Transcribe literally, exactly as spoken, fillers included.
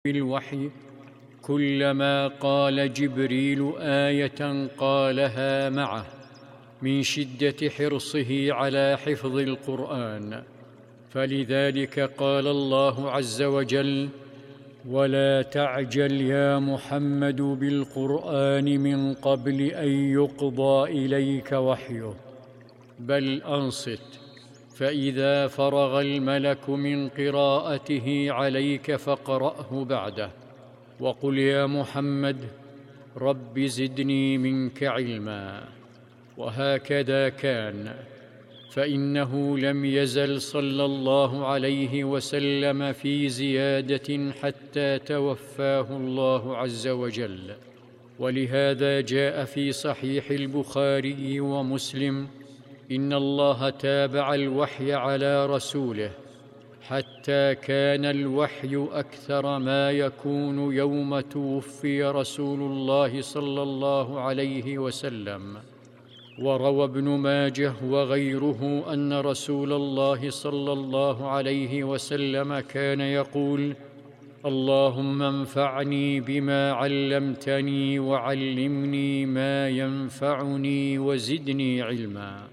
بالوحي كلما قال جبريل آية قالها معه من شدة حرصه على حفظ القرآن. فلذلك قال الله عز وجل: ولا تعجل يا محمد بالقرآن من قبل أن يقضى إليك وحيه، بل أنصت، فإذا فرغ الملك من قراءته عليك فاقرأه بعده، وقل يا محمد: رب زدني منك علما. وهكذا كان، فإنه لم يزل صلى الله عليه وسلم في زيادة حتى توفاه الله عز وجل. ولهذا جاء في صحيح البخاري ومسلم: إن الله تابع الوحي على رسوله حتى كان الوحي أكثر ما يكون يوم توفي رسول الله صلى الله عليه وسلم. وروى ابن ماجه وغيره أن رسول الله صلى الله عليه وسلم كان يقول: اللهم انفعني بما علمتني وعلمني ما ينفعني وزدني علما.